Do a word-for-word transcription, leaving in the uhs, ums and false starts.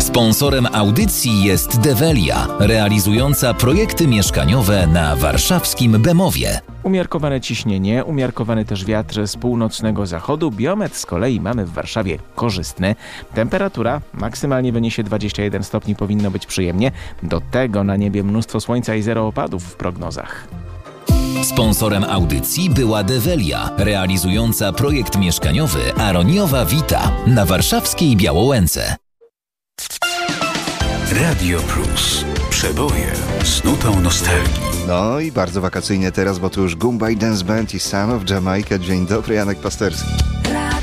Sponsorem audycji jest Develia, realizująca projekty mieszkaniowe na warszawskim Bemowie. Umiarkowane ciśnienie, umiarkowany też wiatr z północnego zachodu. Biometr z kolei mamy w Warszawie korzystny. Temperatura maksymalnie wyniesie dwadzieścia jeden stopni, powinno być przyjemnie. Do tego na niebie mnóstwo słońca i zero opadów w prognozach. Sponsorem audycji była Develia, realizująca projekt mieszkaniowy Aroniowa Vita na warszawskiej Białołęce. Radio Plus. Przeboje z nutą nostalgii. No i bardzo wakacyjnie teraz, bo tu już Goombay Dance Band i Son of Jamaica. Dzień dobry, Janek Pasterski.